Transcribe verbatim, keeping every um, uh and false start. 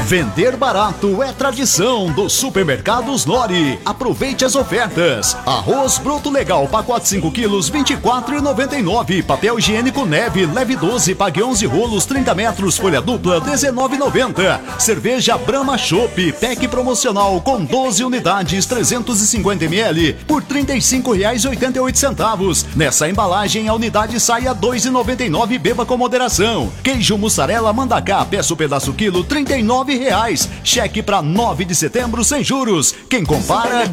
Vender barato é tradição dos supermercados Nori. Aproveite as ofertas. Arroz bruto legal, pacote cinco quilos, vinte e quatro reais e noventa e nove centavos. Papel higiênico Neve, leve doze, pague onze rolos, trinta metros, folha dupla, dezenove reais e noventa centavos. Cerveja Brahma Chopp, pack promocional com doze unidades, trezentos e cinquenta mililitros, por trinta e cinco reais e oitenta e oito centavos. Nessa embalagem, a unidade sai a dois reais e noventa e nove centavos. Beba com moderação. Queijo mussarela Mandacá, peça o pedaço quilo, trinta e nove reais. Cheque para nove de setembro sem juros. Quem compara